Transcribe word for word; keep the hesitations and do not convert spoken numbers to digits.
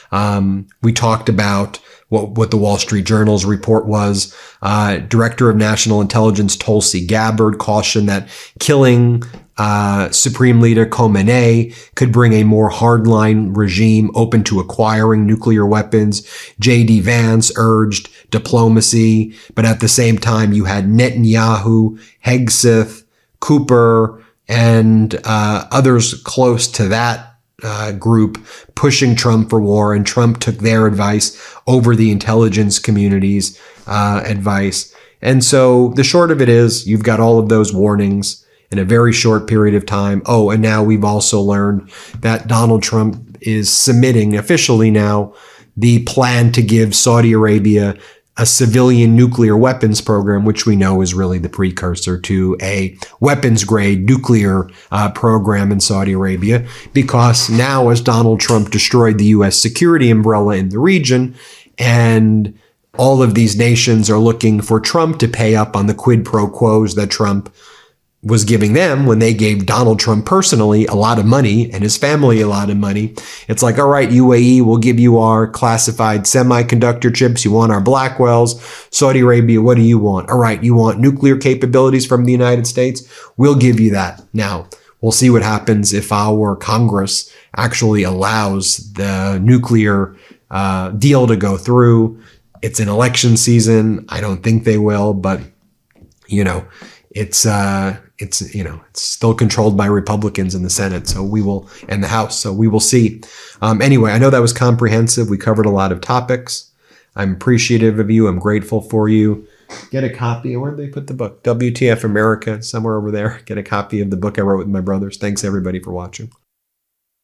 Um, we talked about what, what the Wall Street Journal's report was. Uh, Director of National Intelligence Tulsi Gabbard cautioned that killing uh, Supreme Leader Khamenei could bring a more hardline regime open to acquiring nuclear weapons. J D Vance urged diplomacy, but at the same time, you had Netanyahu, Hegseth, Cooper, and uh, others close to that uh, group pushing Trump for war, and Trump took their advice over the intelligence community's uh, advice. And so the short of it is, you've got all of those warnings in a very short period of time. Oh, and now we've also learned that Donald Trump is submitting officially now the plan to give Saudi Arabia a civilian nuclear weapons program, which we know is really the precursor to a weapons-grade nuclear uh, program in Saudi Arabia, because now as Donald Trump destroyed the U S security umbrella in the region, and all of these nations are looking for Trump to pay up on the quid pro quos that Trump was giving them when they gave Donald Trump personally a lot of money and his family a lot of money. It's like, all right, U A E, we'll give you our classified semiconductor chips. You want our Blackwells. Saudi Arabia, what do you want? All right, you want nuclear capabilities from the United States? We'll give you that. Now, we'll see what happens if our Congress actually allows the nuclear uh, deal to go through. It's an election season. I don't think they will, but, you know, it's uh, it's you know it's still controlled by Republicans in the Senate, so we will and the House, so we will see. Um, anyway, I know that was comprehensive. We covered a lot of topics. I'm appreciative of you. I'm grateful for you. Get a copy. Where did they put the book? W T F America, somewhere over there. Get a copy of the book I wrote with my brothers. Thanks everybody for watching.